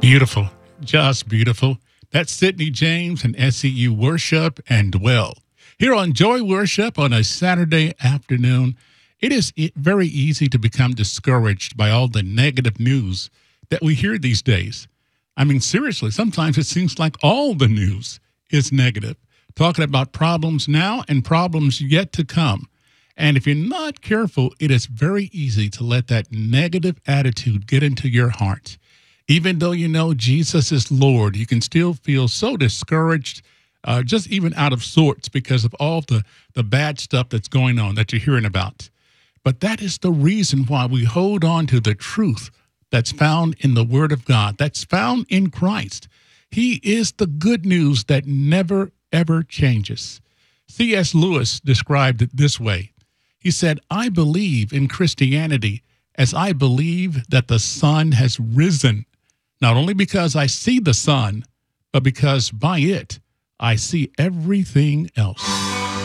Beautiful, just beautiful. That's Sydney James and SEU Worship and Dwell. Here on Joy Worship on a Saturday afternoon, it is very easy to become discouraged by all the negative news that we hear these days. I mean, seriously, sometimes it seems like all the news is negative, talking about problems now and problems yet to come. And if you're not careful, it is very easy to let that negative attitude get into your heart. Even though you know Jesus is Lord, you can still feel so discouraged, just even out of sorts because of all the bad stuff that's going on that you're hearing about. But that is the reason why we hold on to the truth that's found in the Word of God, that's found in Christ. He is the good news that never, ever changes. C.S. Lewis described it this way. He said, "I believe in Christianity as I believe that the sun has risen, not only because I see the sun, but because by it I see everything else."